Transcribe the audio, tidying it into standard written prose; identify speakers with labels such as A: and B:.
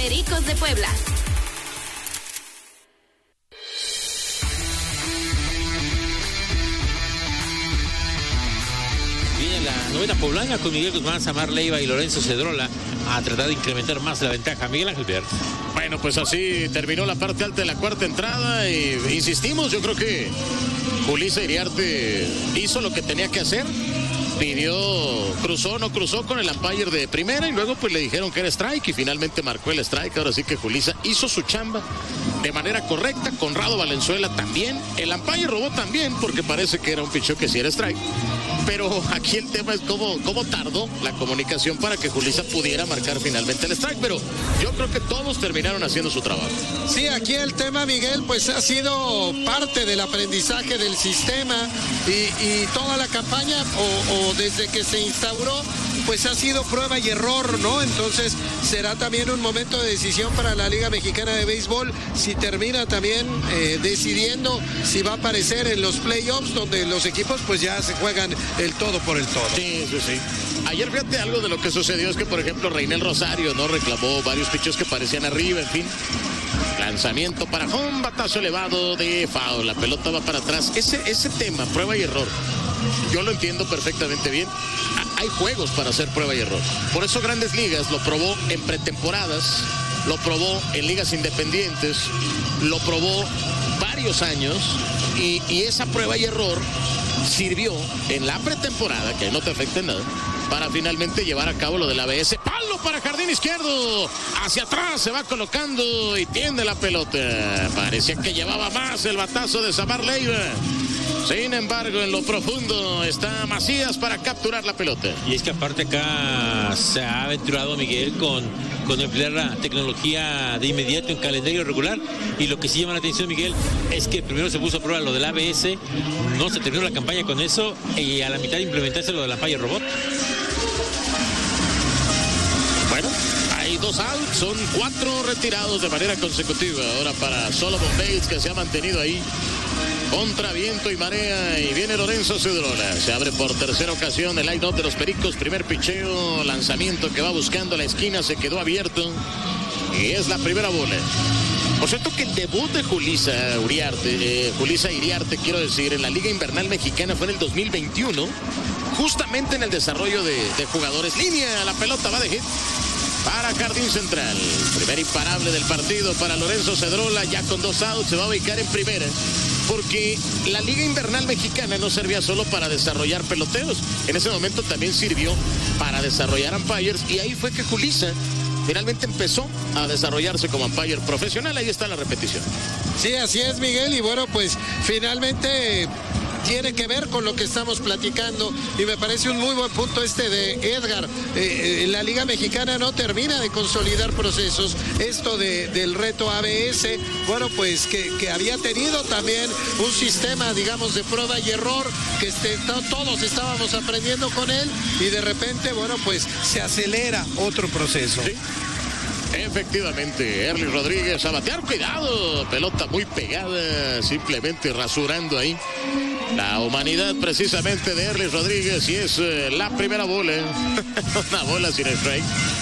A: Pericos de Puebla.
B: Viene la novena poblana con Miguel Guzmán, Samar Leiva y Lorenzo Cedrola a tratar de incrementar más la ventaja. Miguel Ángel Bert.
C: Bueno, pues así terminó la parte alta de la cuarta entrada y insistimos, yo creo que Julissa Iriarte hizo lo que tenía que hacer. No cruzó con el umpire de primera y luego pues le dijeron que era strike y finalmente marcó el strike. Ahora sí que Julissa hizo su chamba de manera correcta. Conrado Valenzuela también. El umpire robó también porque parece que era un picheo que sí era strike. Pero aquí el tema es cómo tardó la comunicación para que Julissa pudiera marcar finalmente el strike. Pero yo creo que todos terminaron haciendo su trabajo.
D: Sí, aquí el tema, Miguel, pues ha sido parte del aprendizaje del sistema y toda la campaña o desde que se instauró, pues ha sido prueba y error, ¿no? Entonces será también un momento de decisión para la Liga Mexicana de Béisbol si termina también decidiendo si va a aparecer en los playoffs donde los equipos pues ya se juegan el todo por el todo.
C: Sí. Ayer fíjate algo de lo que sucedió es que por ejemplo Reinel Rosario no reclamó varios pichos que parecían arriba, en fin. Lanzamiento para home, batazo elevado de foul, la pelota va para atrás. Ese tema, prueba y error, yo lo entiendo perfectamente bien. Hay juegos para hacer prueba y error. Por eso Grandes Ligas lo probó en pretemporadas, lo probó en ligas independientes, lo probó varios años y esa prueba y error sirvió en la pretemporada, que no te afecte nada, para finalmente llevar a cabo lo del ABS. Palo para jardín izquierdo, hacia atrás se va colocando y tiende la pelota. Parecía que llevaba más el batazo de Samar Leiva. Sin embargo, en lo profundo está Macías para capturar la pelota.
B: Y es que aparte acá se ha aventurado Miguel con emplear la tecnología de inmediato en calendario regular. Y lo que sí llama la atención, Miguel, es que primero se puso a prueba lo del ABS, no se terminó la campaña con eso y a la mitad de implementarse lo de la falla robot.
C: Bueno, hay 2 outs, son 4 retirados de manera consecutiva. Ahora para Solomon Bates, que se ha mantenido ahí contra viento y marea, y viene Lorenzo Cedrola. Se abre por tercera ocasión el line-up de los Pericos. Primer picheo, lanzamiento que va buscando la esquina, se quedó abierto y es la primera bola. Por cierto que el debut de Julissa Iriarte, quiero decir, en la Liga Invernal Mexicana fue en el 2021, justamente en el desarrollo de jugadores. Línea, la pelota va de hit para Jardín Central. Primer imparable del partido para Lorenzo Cedrola, ya con 2 outs, se va a ubicar en primera. Porque la Liga Invernal Mexicana no servía solo para desarrollar peloteros. En ese momento también sirvió para desarrollar umpires. Y ahí fue que Julissa finalmente empezó a desarrollarse como umpire profesional. Ahí está la repetición.
D: Sí, así es, Miguel. Y bueno, pues finalmente tiene que ver con lo que estamos platicando y me parece un muy buen punto de Edgar. La Liga Mexicana no termina de consolidar procesos. Esto del reto ABS, bueno, pues que había tenido también un sistema, digamos, de prueba y error, que todos estábamos aprendiendo con él y de repente, bueno, pues se acelera otro proceso.
C: Sí. Efectivamente, Erly Rodríguez a batear, cuidado, pelota muy pegada, simplemente rasurando ahí la humanidad precisamente de Erly Rodríguez y es la primera bola, una bola sin strike.